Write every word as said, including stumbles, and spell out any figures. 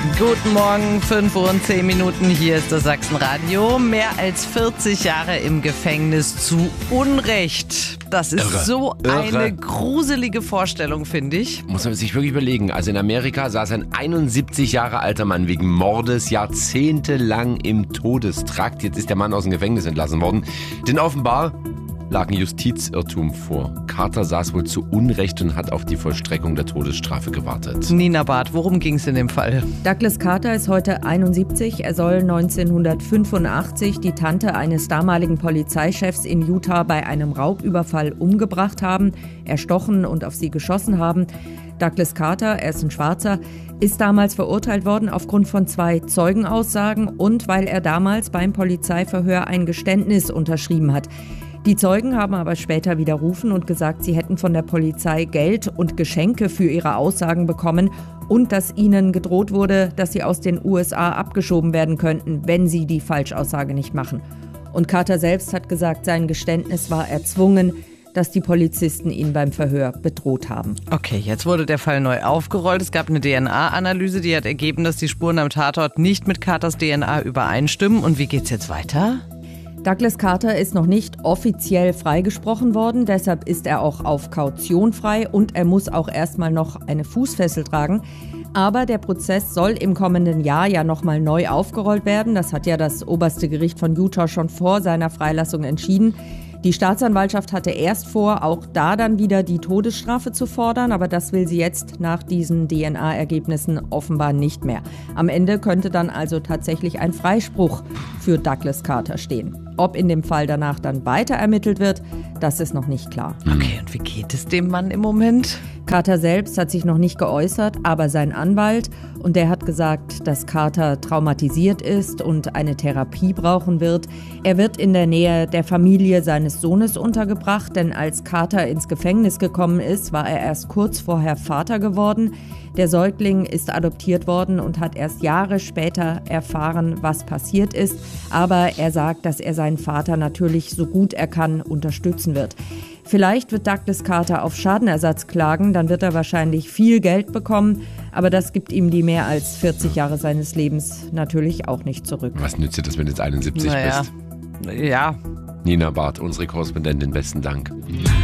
Guten Morgen, fünf Uhr und zehn Minuten, hier ist das Sachsenradio. Mehr als vierzig Jahre im Gefängnis zu Unrecht. Das ist Irre. so Irre. eine gruselige Vorstellung, finde ich. Muss man sich wirklich überlegen. Also in Amerika saß ein einundsiebzig Jahre alter Mann wegen Mordes jahrzehntelang im Todestrakt. Jetzt ist der Mann aus dem Gefängnis entlassen worden. Denn offenbar lag ein Justizirrtum vor. Carter saß wohl zu Unrecht und hat auf die Vollstreckung der Todesstrafe gewartet. Nina Barth, worum ging es in dem Fall? Douglas Carter ist heute einundsiebzig. Er soll neunzehnhundertfünfundachtzig die Tante eines damaligen Polizeichefs in Utah bei einem Raubüberfall umgebracht haben, erstochen und auf sie geschossen haben. Douglas Carter, er ist ein Schwarzer, ist damals verurteilt worden aufgrund von zwei Zeugenaussagen und weil er damals beim Polizeiverhör ein Geständnis unterschrieben hat. Die Zeugen haben aber später widerrufen und gesagt, sie hätten von der Polizei Geld und Geschenke für ihre Aussagen bekommen und dass ihnen gedroht wurde, dass sie aus den U S A abgeschoben werden könnten, wenn sie die Falschaussage nicht machen. Und Carter selbst hat gesagt, sein Geständnis war erzwungen, dass die Polizisten ihn beim Verhör bedroht haben. Okay, jetzt wurde der Fall neu aufgerollt. Es gab eine D N A-Analyse, die hat ergeben, dass die Spuren am Tatort nicht mit Carters D N A übereinstimmen. Und wie geht's jetzt weiter? Douglas Carter ist noch nicht offiziell freigesprochen worden, deshalb ist er auch auf Kaution frei und er muss auch erstmal noch eine Fußfessel tragen. Aber der Prozess soll im kommenden Jahr ja nochmal neu aufgerollt werden. Das hat ja das oberste Gericht von Utah schon vor seiner Freilassung entschieden. Die Staatsanwaltschaft hatte erst vor, auch da dann wieder die Todesstrafe zu fordern, aber das will sie jetzt nach diesen D N A-Ergebnissen offenbar nicht mehr. Am Ende könnte dann also tatsächlich ein Freispruch für Douglas Carter stehen. Ob in dem Fall danach dann weiter ermittelt wird, das ist noch nicht klar. Okay, und wie geht es dem Mann im Moment? Carter selbst hat sich noch nicht geäußert, aber sein Anwalt, und der hat gesagt, dass Carter traumatisiert ist und eine Therapie brauchen wird. Er wird in der Nähe der Familie seines Sohnes untergebracht, denn als Carter ins Gefängnis gekommen ist, war er erst kurz vorher Vater geworden. Der Säugling ist adoptiert worden und hat erst Jahre später erfahren, was passiert ist. Aber er sagt, dass er seinen Vater natürlich so gut er kann unterstützen wird. Vielleicht wird Douglas Carter auf Schadenersatz klagen, dann wird er wahrscheinlich viel Geld bekommen. Aber das gibt ihm die mehr als vierzig Jahre seines Lebens natürlich auch nicht zurück. Was nützt dir das, wenn du jetzt einundsiebzig Naja. bist? Ja. Nina Barth, unsere Korrespondentin, besten Dank.